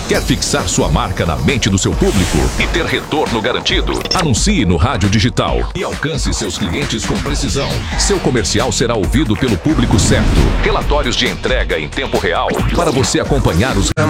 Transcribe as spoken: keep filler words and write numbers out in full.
Quer fixar sua marca na mente do seu público e ter retorno garantido? Anuncie no rádio digital e alcance seus clientes com precisão. Seu comercial será ouvido pelo público certo. Relatórios de entrega em tempo real para você acompanhar os